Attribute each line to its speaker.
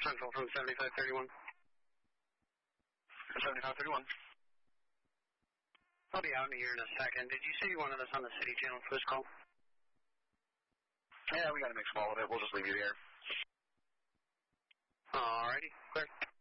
Speaker 1: Central from 7531.
Speaker 2: 7531.
Speaker 1: I'll be out here in a second. Did you say you wanted us on the city channel for this call?
Speaker 2: Yeah, we got to make small of it. We'll just leave you here.
Speaker 1: Alrighty, clear.